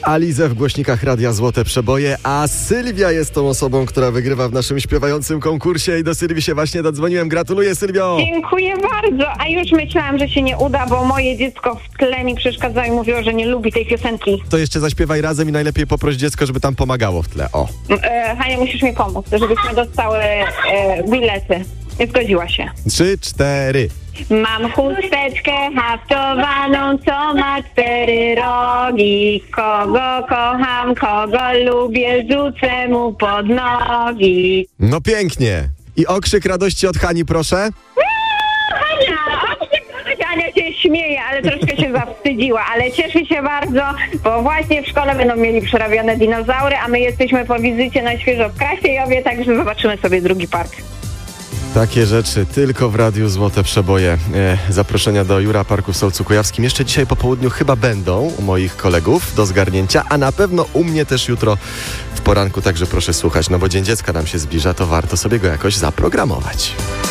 Alizę w głośnikach Radia Złote Przeboje, a Sylwia jest tą osobą, która wygrywa w naszym śpiewającym konkursie i do Sylwii się właśnie dodzwoniłem. Gratuluję, Sylwio! Dziękuję bardzo, a już myślałam, że się nie uda, bo moje dziecko w tle mi przeszkadzało i mówiło, że nie lubi tej piosenki. To jeszcze zaśpiewaj razem i najlepiej poproś dziecko, żeby tam pomagało w tle. O. Hania, musisz mi pomóc, żebyśmy dostały bilety. Nie zgodziła się. 3, 4. Mam chusteczkę haftowaną, co ma 4 rogi. Kogo kocham, kogo lubię, rzucę mu pod nogi. No pięknie. I okrzyk radości od Hani, proszę. Ania się śmieje, ale troszkę się zawstydziła, ale cieszy się bardzo, bo właśnie w szkole będą mieli przerabiane dinozaury, a my jesteśmy po wizycie na świeżo w Krasiejowie, także zobaczymy sobie drugi park. Takie rzeczy tylko w Radiu Złote Przeboje. Zaproszenia do Jura Parku w Solcu Kujawskim jeszcze dzisiaj po południu chyba będą u moich kolegów do zgarnięcia, a na pewno u mnie też jutro w poranku, także proszę słuchać, no bo Dzień Dziecka nam się zbliża, to warto sobie go jakoś zaprogramować.